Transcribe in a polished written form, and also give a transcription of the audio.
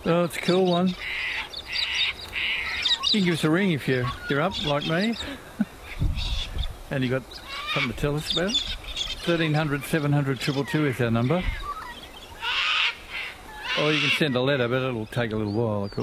Oh, it's a cool one. You can give us a ring if you're up like me. And you got something to tell us about? 1300 700 222 is our number. Or you can send a letter, but it'll take a little while, of course.